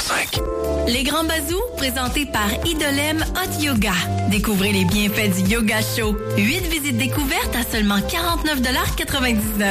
100.5. Les Grands Bazous, présentés par Idolem Hot Yoga. Découvrez les bienfaits du Yoga Show. 8 visites découvertes à seulement 49,99 $.